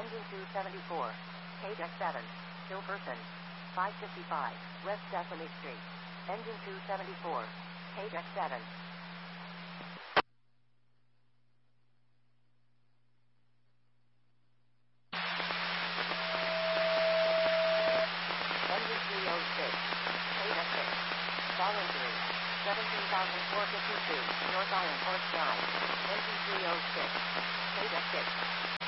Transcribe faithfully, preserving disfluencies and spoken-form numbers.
Engine two seventy-four. K seven. Kilperson. five fifty-five. West Sesame Street. Engine two seventy-four. K seven. Engine three oh six. K six. Voluntary. seventeen thousand four hundred fifty-two. North Iron Horse Drive. Engine three oh six. K six.